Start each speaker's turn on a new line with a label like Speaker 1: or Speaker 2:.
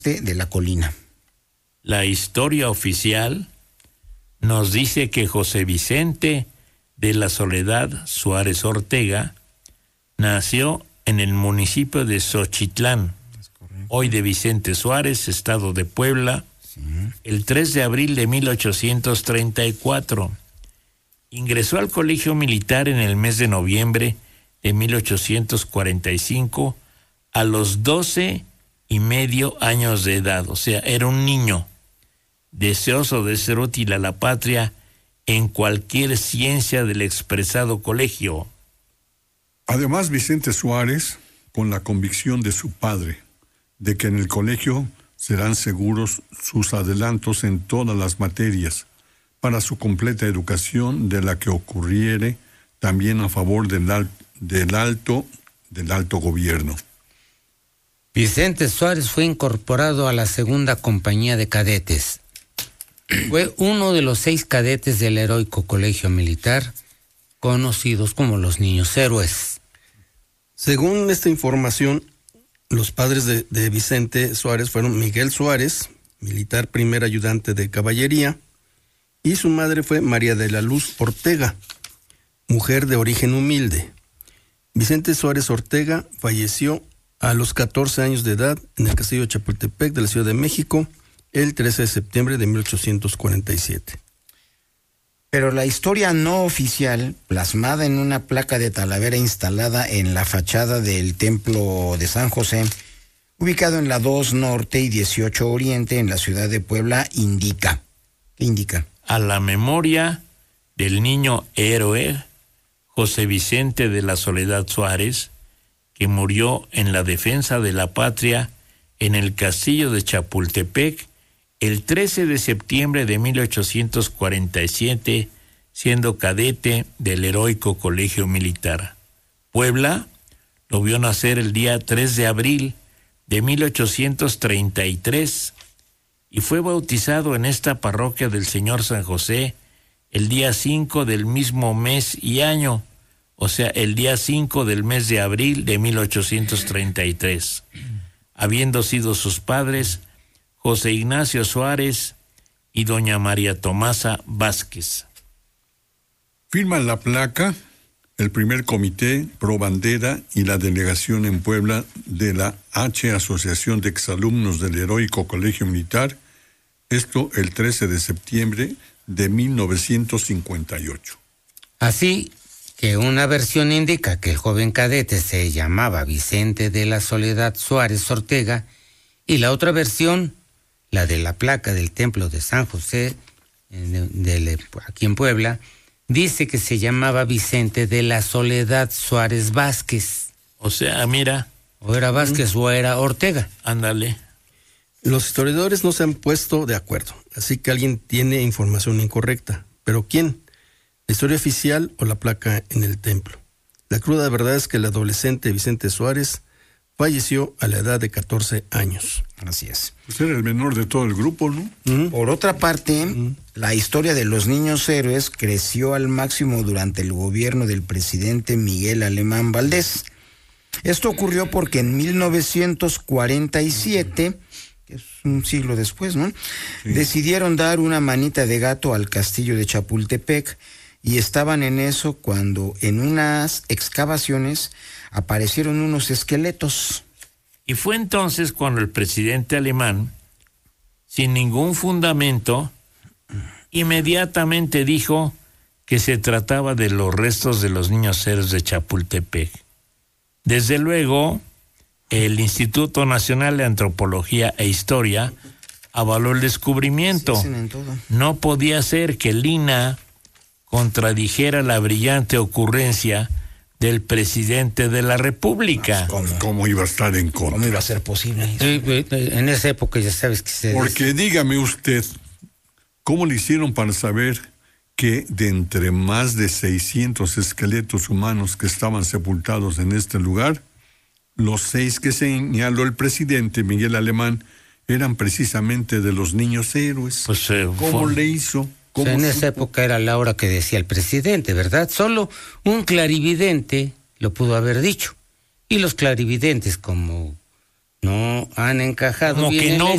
Speaker 1: de la colina.
Speaker 2: La historia oficial nos dice que José Vicente de la Soledad Suárez Ortega nació en el municipio de Xochitlán, hoy de Vicente Suárez, estado de Puebla, el 3 de abril de 1834. Ingresó al colegio militar en el mes de noviembre de 1845 a los 12 y medio años de edad, o sea, era un niño deseoso de ser útil a la patria en cualquier ciencia del expresado colegio.
Speaker 3: Además, Vicente Suárez, con la convicción de su padre, de que en el colegio serán seguros sus adelantos en todas las materias, para su completa educación de la que ocurriere, también a favor del alto gobierno.
Speaker 4: Vicente Suárez fue incorporado a la segunda compañía de cadetes. Fue uno de los 6 cadetes del heroico colegio militar, conocidos como los Niños Héroes.
Speaker 5: Según esta información, los padres de Vicente Suárez fueron Miguel Suárez, militar primer ayudante de caballería, y su madre fue María de la Luz Ortega, mujer de origen humilde. Vicente Suárez Ortega falleció a los 14 años de edad en el castillo de Chapultepec de la Ciudad de México el 13 de septiembre de 1847.
Speaker 1: Pero la historia no oficial, plasmada en una placa de Talavera instalada en la fachada del Templo de San José, ubicado en la 2 Norte y 18 Oriente en la ciudad de Puebla, indica. ¿Qué indica?
Speaker 2: A la memoria del niño héroe José Vicente de la Soledad Suárez, que murió en la defensa de la patria en el castillo de Chapultepec el 13 de septiembre de 1847, siendo cadete del heroico colegio militar. Puebla lo vio nacer el día 3 de abril de 1833 y fue bautizado en esta parroquia del Señor San José el día 5 del mismo mes y año, o sea, el día 5 del mes de abril de 1833, habiendo sido sus padres José Ignacio Suárez y doña María Tomasa Vázquez.
Speaker 3: Firman la placa el primer comité pro bandera y la delegación en Puebla de la H. Asociación de Exalumnos del Heroico Colegio Militar, esto el 13 de septiembre de 1958.
Speaker 4: Así que una versión indica que el joven cadete se llamaba Vicente de la Soledad Suárez Ortega y la otra versión, la de la placa del Templo de San José, aquí en Puebla, dice que se llamaba Vicente de la Soledad Suárez Vázquez.
Speaker 2: O sea, mira.
Speaker 4: O era Vázquez o era Ortega.
Speaker 2: Ándale.
Speaker 5: Los historiadores no se han puesto de acuerdo, así que alguien tiene información incorrecta. ¿Pero quién? ¿La historia oficial o la placa en el templo? La cruda verdad es que el adolescente Vicente Suárez falleció a la edad de 14 años.
Speaker 1: Así es.
Speaker 3: Pues era el menor de todo el grupo, ¿no?
Speaker 1: Por otra parte, la historia de los niños héroes creció al máximo durante el gobierno del presidente Miguel Alemán Valdés. Esto ocurrió porque en 1947, que es un siglo después, ¿no? Sí. Decidieron dar una manita de gato al castillo de Chapultepec y estaban en eso cuando en unas excavaciones aparecieron unos esqueletos.
Speaker 2: Y fue entonces cuando el presidente alemán, sin ningún fundamento, inmediatamente dijo que se trataba de los restos de los niños héroes de Chapultepec. Desde luego, el Instituto Nacional de Antropología e Historia avaló el descubrimiento. No podía ser que el INAH contradijera la brillante ocurrencia del presidente de la República.
Speaker 3: ¿Cómo iba a estar en contra?
Speaker 1: ¿Cómo iba a ser posible?
Speaker 4: Sí, en esa época ya sabes que se...
Speaker 3: Porque dígame usted, ¿cómo le hicieron para saber que de entre más de 600 esqueletos humanos que estaban sepultados en este lugar, los 6 que señaló el presidente Miguel Alemán eran precisamente de los niños héroes?
Speaker 2: Pues,
Speaker 3: ¿Cómo le hizo?
Speaker 4: En esa época era la hora que decía el presidente, ¿verdad? Solo un clarividente lo pudo haber dicho. Y los clarividentes, como no han encajado
Speaker 2: como
Speaker 4: bien
Speaker 2: que no